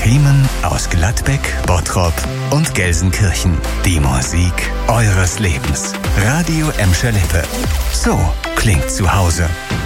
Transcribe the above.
Themen aus Gladbeck, Bottrop und Gelsenkirchen. Die Musik eures Lebens. Radio Emscher Lippe. So klingt zu Hause.